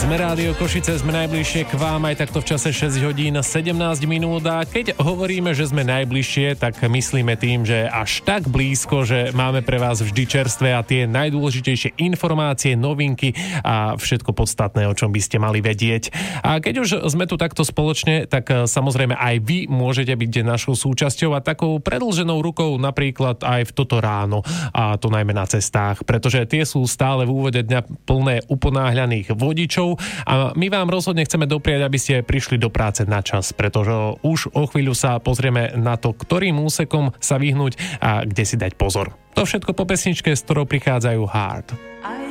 Sme Rádio Košice, sme najbližšie k vám aj takto v čase 6 hodín 17 minút a keď hovoríme, že sme najbližšie, tak myslíme tým, že až tak blízko, že máme pre vás vždy čerstvé a tie najdôležitejšie informácie, novinky a všetko podstatné, o čom by ste mali vedieť. A keď už sme tu takto spoločne, tak samozrejme aj vy môžete byť našou súčasťou a takou predĺženou rukou napríklad aj v toto ráno, a to najmä na cestách, pretože tie sú stále v úvode dňa plné uponáhľaných vodičov a my vám rozhodne chceme dopriať, aby ste prišli do práce na čas, pretože už o chvíľu sa pozrieme na to, ktorým úsekom sa vyhnúť a kde si dať pozor. To všetko po pesničke, s ktorou prichádzajú Hard.